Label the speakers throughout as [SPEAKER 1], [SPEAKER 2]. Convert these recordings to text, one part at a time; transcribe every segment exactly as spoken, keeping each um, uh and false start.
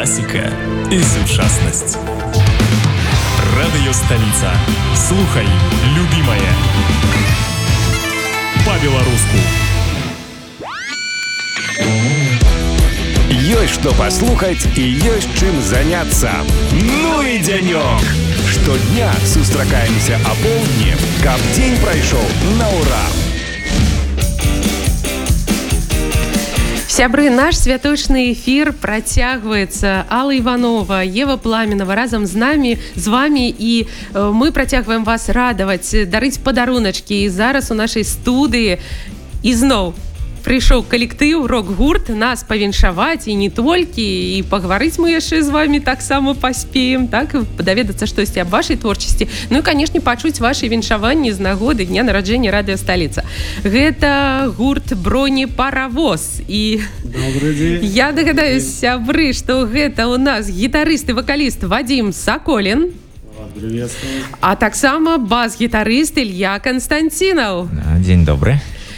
[SPEAKER 1] класіка і сучаснасць. Радыёсталіца. Слухай, любімае. Па-беларуску.
[SPEAKER 2] Ёсць што паслухаць і ёсць чым заняцца. Ну і дзянёк! Штодня сустракаемся апоўдні, каб дзень прайшоў на ўра.
[SPEAKER 3] Сябры, наш святочны эфір працягваецца. Алла Іванова, Ева Пламенова разам з намі, з вамі, і э, мы працягваем вас радаваць, дарыць падаруначкі. І зараз у нашай студыі ізноў прыйшоў калектыў рок-гурт нас павіншаваць, і не толькі, і пагаварыць мы яшчэ з вамі таксама паспеем, так, даведацца штосьці аб вашай творчасці, ну і, канешне, пачуць вашы віншаванні з нагоды дня нараджэння радыёсталіца. Гэта гурт «Бронепаравоз». І я дагадаюсь, сябры, што гэта у нас гітарыст і вакаліст Вадзім Саколін, а таксама бас-гітарыст Ілья Канстанцінаў.
[SPEAKER 4] Дзень добры.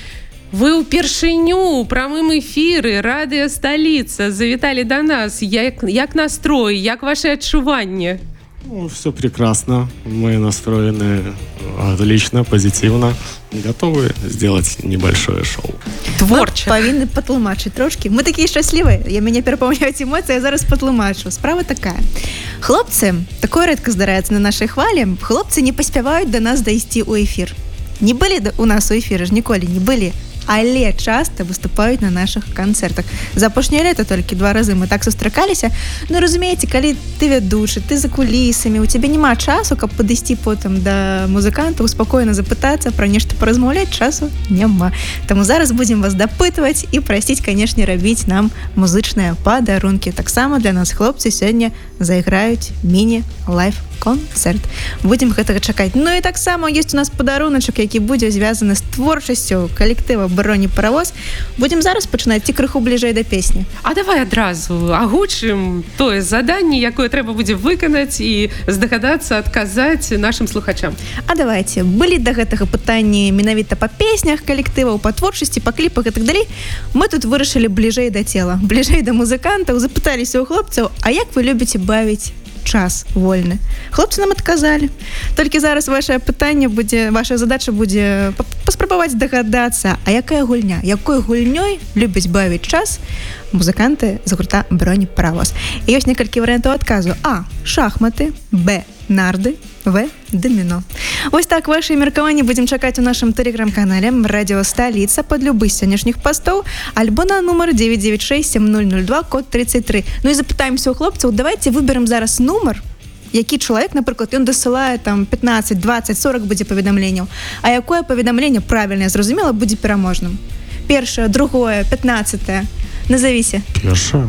[SPEAKER 3] Вы ўпершыню ў прамым эфіры радыёсталіца завіталі да нас. Як, як настрой, як ваши адчуванні?
[SPEAKER 5] Ну, все прекрасно. Мы настроены отлично, позитивно. Готовы сделать небольшое шоу.
[SPEAKER 3] Творча.
[SPEAKER 6] Мы павінны патлумачыць трошки. Мы такія шчаслівыя. Я мяне перапаўняюць эмоцыі, я зараз патлумачу. Справа такая. Хлопцы, такое рэдка здараецца на нашай хвалі, хлопцы не паспяваюць да нас дайсці ў эфір. Не былі у нас у эфіры, ж ніколі не былі. Але часта выступаюць на нашых канцэртах. За апошняе лета толькі два разы мы так сустракаліся. Ну, разумееце, калі ты вядучы, ты за кулісамі, у цябе няма часу, каб падысці потым да музыкантаў, спакойна запытацца, пра нешта паразмаўляць, часу няма. Таму зараз будзем вас дапытваць і прасіць, канешне, рабіць нам музычныя падарункі. Таксама для нас хлопцы сёння зайграюць міні-лайв-концэрт. Будзем гэтага чакаць. Ну і таксама ёсць у нас падаруначак, які будзе звязаны з творчасцю калектыва «Бронепаравоз». Будем зараз пачынаць ці крыху бліжэй да песні.
[SPEAKER 3] А давай адразу агучым тое заданне, якое трэба будзе выканаць і здагадацца адказаць нашым слухачам.
[SPEAKER 6] А давайте. Былі да гэтага пытанні менавіта па песнях калектываў, па творчасці, па кліпах і так далей. Мы тут вырашылі бліжэй да цела, бліжэй да музыкантаў, запыталіся ў хлопцаў, а як вы любіце бавіць час вольны? Хлопцы нам адказалі. Толькі зараз ваше пытанне будзе, ваша задача будзе паспрабаваць дагадацца, а якая гульня, якой гульнёй любяць бавіць час музыканты з гурта «Бронепаравоз». І ёсць некалькі варыянтаў адказу. А. Шахматы. Б. Нарды. В. Домино. Вось так ваши меркаванні будзем чакаць у нашым тэлеграм-канале «Радыёсталіца» пад любы з сённяшніх пастоў, альбо на нумар девять девять шесть семь ноль ноль два, код тридцать три. Ну і запытаемся у хлопцаў, давайте выберем зараз нумар, які чалавек, напрыклад, ён дасылае там пятнадцать, двадцать, сорок будзе паведамленняў. А якое паведамленне правільнае, зразумела, будзе пераможным? Першае, другое, пятнадцатое. Назовіся.
[SPEAKER 5] Першае.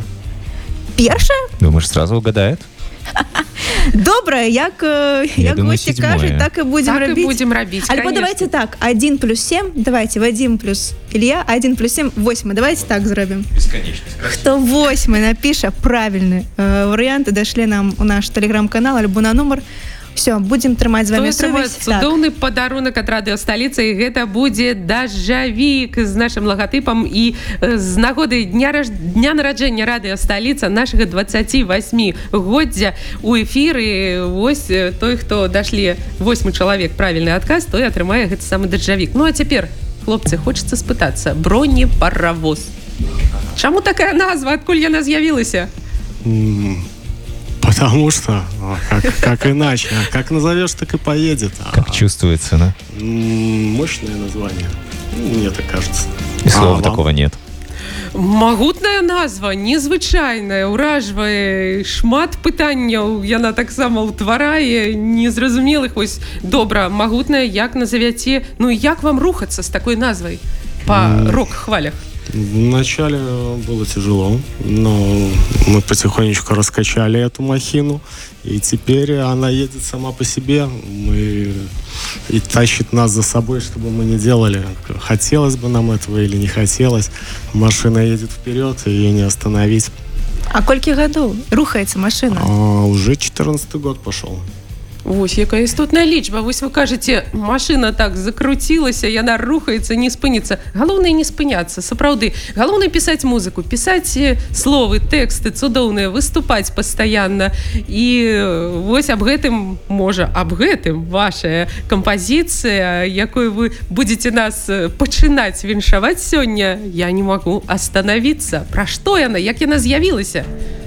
[SPEAKER 6] Першае?
[SPEAKER 4] Думаешь, сразу угадает?
[SPEAKER 6] Добра, як, як гості кажуть, так і будемо
[SPEAKER 3] так
[SPEAKER 6] робити.
[SPEAKER 3] і будемо робити,
[SPEAKER 6] Альбо
[SPEAKER 3] конечно.
[SPEAKER 6] давайте так, один плюс семь, давайте, Вадим плюс Илья, один плюс семь, восемь. Давайте так зробимо.
[SPEAKER 4] Бесконечность.
[SPEAKER 6] Хто восьмий напише правильний э, варіант, дайшлі нам у наш телеграм-канал, альбо на номер. Все, будем трымаць з вами сувязь.
[SPEAKER 3] Цудоўны так. Падарунак ад радыёсталіцы, і гэта будзе дажджавік з нашым лагатыпам, і з нагоды дня, раж... дня нараджэння радыёсталіца нашага дваццацігасьмігоддзя у эфіры. Вось той, хто дашлі восьмы чалавек правільны адказ, той атрымае гэты самы дажджавік. Ну а цяпер, хлопцы, хочацца спытацца: «Бронепаравоз». Чаму такая назва? Адкуль яна з'явілася?
[SPEAKER 5] Потому что, как, как иначе, как назовешь, так и поедет.
[SPEAKER 4] Как а, чувствуется, да?
[SPEAKER 5] Мощное название, мне так кажется.
[SPEAKER 4] И слова а, такого нет.
[SPEAKER 3] Магутная назва, незвычайная, уражвае шмат пытанняў, яна таксама ўтварае незразумелых. Вось, добра, магутная, як назавяце, ну як вам рухацца з такой назвай па рок-хвалях?
[SPEAKER 5] Вначале было тяжело, но мы потихонечку раскачали эту махину, и теперь она едет сама по себе. Мы... И тащит нас за собой, чтобы мы не делали. Хотелось бы нам этого или не хотелось. Машина едет вперед, и ее не остановить.
[SPEAKER 6] А колькі гадоў рухаецца машина?
[SPEAKER 5] А, уже четырнадцатый год пошел.
[SPEAKER 3] Вось, якая істотная лічба. Вось вы кажаце, машына так закруцілася, яна рухаецца, не спыніцца. Галоўнае не спыняцца, сапраўды. Галоўнае пісаць музыку, пісаць словы, тэксты цудоўныя, выступаць пастаянна. І вось аб гэтым, можа, аб гэтым вашая кампазіцыя, якой вы будзеце нас пачынаць віншаваць сёння, я не магу остановиться. Пра што яна, як яна з'явілася?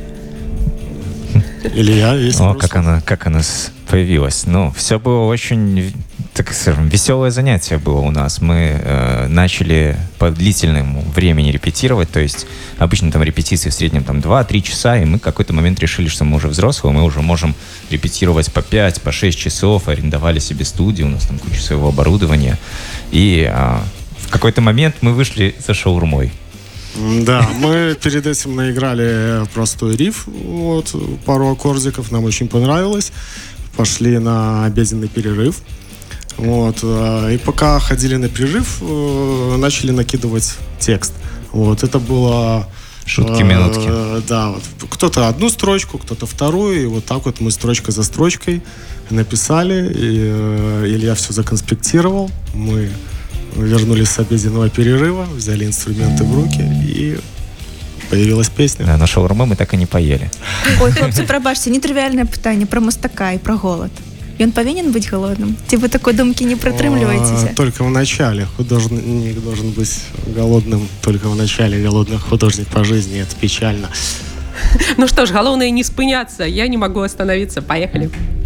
[SPEAKER 5] Илья, есть
[SPEAKER 4] О,
[SPEAKER 5] вопрос?
[SPEAKER 4] как она, как она с- появилась. Ну, все было очень, так скажем, веселое занятие было у нас. Мы э, начали по длительному времени репетировать, то есть обычно там репетиции в среднем там два-три часа, и мы в какой-то момент решили, что мы уже взрослые, мы уже можем репетировать по пять, по шесть часов, арендовали себе студию, у нас там куча своего оборудования. И э, в какой-то момент мы вышли за шаурмой.
[SPEAKER 5] Да, мы перед этим наиграли простой риф, вот, пару аккордиков, нам очень понравилось. Пошли на обеденный перерыв. Вот, э, и пока ходили на перерыв, э, начали накидывать текст. Вот, это было...
[SPEAKER 4] Шутки-минутки.
[SPEAKER 5] э, Да, вот, кто-то одну строчку, кто-то вторую, и вот так вот мы строчка за строчкой написали, и э, Илья все законспектировал, мы вернулись с обеденного перерыва, взяли инструменты в руки, и появилась песня.
[SPEAKER 4] Да, на шаурмы мы так и не поели.
[SPEAKER 6] Ой, хлопцы, прабачце, нетрывіальнае пытанне пра мастака і пра голад. Ён павінен быць галодным? Ці вы такой думкі не
[SPEAKER 5] А,
[SPEAKER 6] прытрымліваецеся?
[SPEAKER 5] Только в начале. Художник должен быть голодным только в начале. Голодный художник по жизни. Это печально.
[SPEAKER 3] Ну што ж, галоўнае не спыняцца. Я не магу остановиться. Поехали.